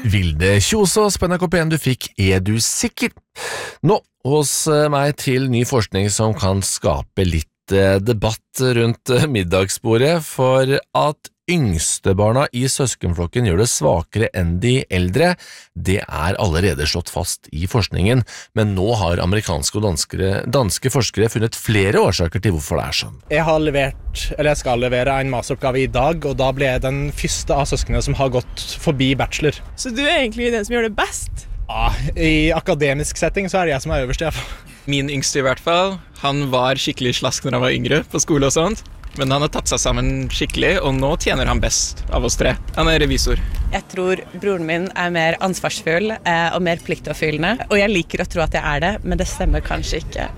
Vilde Kjosås på NRK1 du fikk du sikker? Nå hos meg til ny forskning som kan skape litt debatt rundt middagsbordet, for at yngstebarna i søskenflokken gjør det svakere enn de eldre, det allerede slått fast i forskningen, men nå har amerikanske og danske forskere funnet flere årsaker til hvorfor det sånn. Jeg skal levere en masteroppgave i dag, og da ble jeg den første av søskene som har gått forbi bachelor. Så du egentlig den som gjør det best? Ja, i akademisk setting så det jeg som øverst i hvert fall. Min yngste i hvert fall, han var skikkelig slask når han var yngre på skole og sånt. Men han har tatt seg sammen skikkelig, og nå tjener han best av oss tre. Han revisor. Jeg tror broren min mer ansvarsfull og mer pliktoppfyllende, og jeg liker å tro at jeg det, men det stemmer kanskje ikke.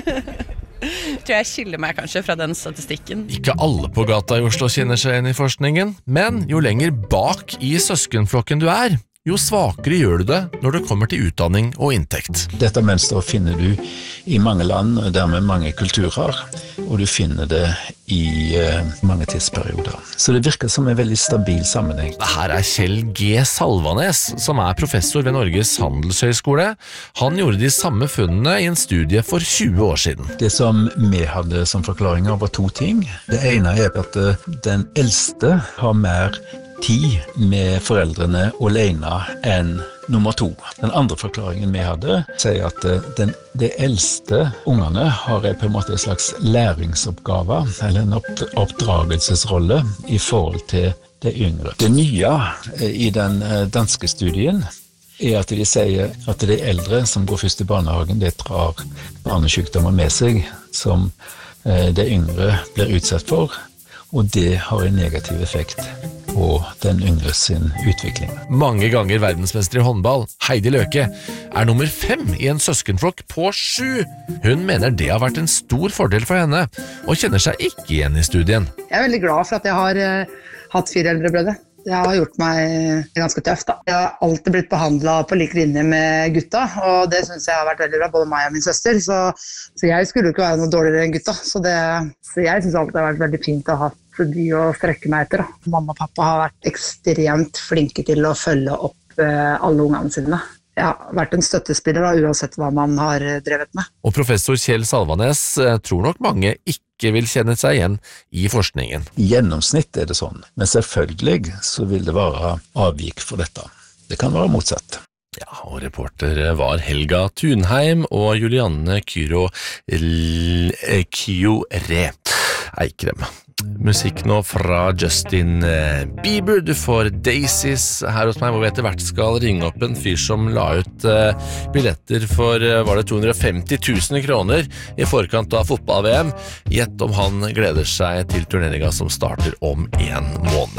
Jeg tror jeg skiller meg kanskje fra den statistikken. Ikke alle på gata i Oslo kjenner seg igjen i forskningen, men jo lenger bak i søskenflokken du jo svakere gjør du det når det kommer til utdanning og inntekt. Dette mønsteret finner du i mange land, og dermed mange kulturer, og du finner det i mange tidsperioder. Så det virker som en veldig stabil sammenheng. Det her Kjell G. Salvanes, som professor ved Norges Handelshøyskole. Han gjorde de samme funnene i en studie for 20 år siden. Det som vi hadde som forklaringer var to ting. Det ene at den eldste har mer tid med foreldrene alene enn nummer 2. Den andre forklaringen vi hadde sier at de eldste ungene har på en måte en slags læringsoppgave, eller en oppdragelsesrolle i forhold til det yngre. Det nye i den danske studien at de sier at de eldre som går først i barnehagen, de drar barnesykdommer med seg som de yngre blir utsatt for, og det har en negativ effekt på den yngre sin utvikling. Mange ganger verdensmester i håndball, Heidi Løke, nummer 5 i en søskenflokk på 7. Hun mener det har vært en stor fordel for henne, og kjenner seg ikke igjen i studien. Jeg veldig glad for at jeg har hatt 4 eldre brødre. Det har gjort meg ganske tøft da. Jeg har alltid blitt behandlet på like linje med gutta, og det synes jeg har vært veldig bra, både meg og min søster, så jeg skulle jo ikke være noe dårligere enn gutta, så jeg synes alltid det har vært veldig fint å ha de å strekke meg etter. Da. Mamma og pappa har vært ekstremt flinke til å følge opp alle ungene sine. Jeg har vært en støttespiller da, uansett hva man har drevet med. Og professor Kjell Salvanes tror nok mange ikke vil kjenne seg igjen i forskningen. I gjennomsnitt det sånn, men selvfølgelig så vil det være avvik for dette. Det kan være motsatt. Ja, og reporter var Helga Thunheim og Julianne Kyro Kyore Eikrem. Musikk nå fra Justin Bieber. Du får Daisies her hos meg, hvor vi etter hvert skal ringe opp en fyr som la ut billetter for, var det 250 000 kroner i forkant av fotball-VM. Gjett om han gleder seg til turneringen som starter om 1 måned.